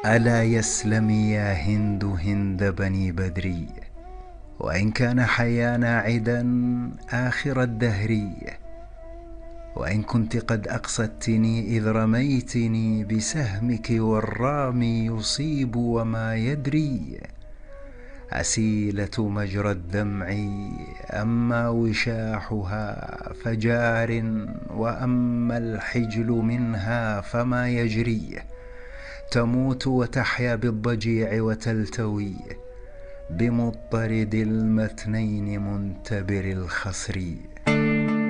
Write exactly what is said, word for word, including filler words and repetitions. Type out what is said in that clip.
ألا يسلمي يا هند هند بني بدري، وإن كان حيانا عدا آخر الدهر، وإن كنت قد أقصدتني إذ رميتني بسهمك والرامي يصيب وما يدري. أسيلة مجرى الدمع أما وشاحها فجار، وأما الحجل منها فما يجري. تموت وتحيا بالضجيع وتلتوي بمضطرد المتنين منتبر الخصر.